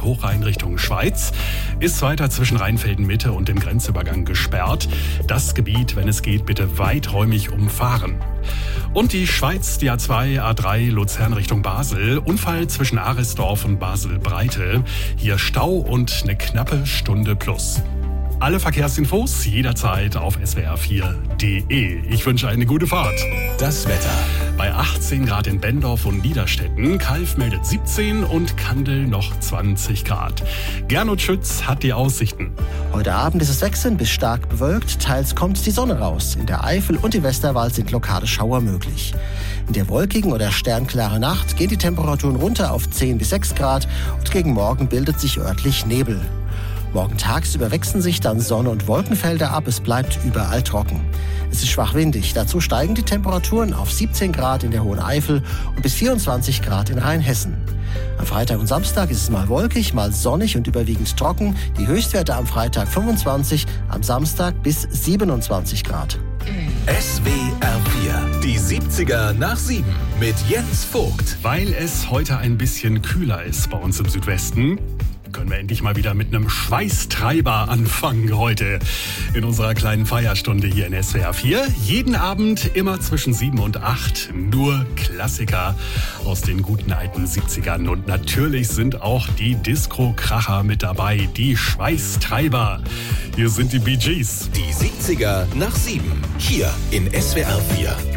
Hochrhein Richtung Schweiz ist weiter zwischen Rheinfelden-Mitte und dem Grenzübergang gesperrt. Das Gebiet, wenn es geht, bitte weiträumig umfahren. Und die Schweiz, die A2, A3 Luzern Richtung Basel. Unfall zwischen Aresdorf und Basel-Breite. Hier Stau und eine knappe Stunde plus. Alle Verkehrsinfos jederzeit auf swr4.de. Ich wünsche eine gute Fahrt. Das Wetter. Bei 18 Grad in Bendorf und Niederstetten, Kalf meldet 17 und Kandel noch 20 Grad. Gernot Schütz hat die Aussichten. Heute Abend ist es wechselnd bis stark bewölkt, teils kommt die Sonne raus. In der Eifel und im Westerwald sind lokale Schauer möglich. In der wolkigen oder sternklaren Nacht gehen die Temperaturen runter auf 10 bis 6 Grad und gegen Morgen bildet sich örtlich Nebel. Morgen tagsüber wechseln sich dann Sonne- und Wolkenfelder ab, es bleibt überall trocken. Es ist schwach windig, dazu steigen die Temperaturen auf 17 Grad in der Hohen Eifel und bis 24 Grad in Rheinhessen. Am Freitag und Samstag ist es mal wolkig, mal sonnig und überwiegend trocken. Die Höchstwerte am Freitag 25, am Samstag bis 27 Grad. SWR4, die 70er nach 7 mit Jens Vogt. Weil es heute ein bisschen kühler ist bei uns im Südwesten, können wir endlich mal wieder mit einem Schweißtreiber anfangen heute in unserer kleinen Feierstunde hier in SWR4. Jeden Abend immer zwischen 7 und 8 nur Klassiker aus den guten alten 70ern. Und natürlich sind auch die Disco-Kracher mit dabei, die Schweißtreiber. Hier sind die Bee Gees. Die 70er nach 7, hier in SWR4.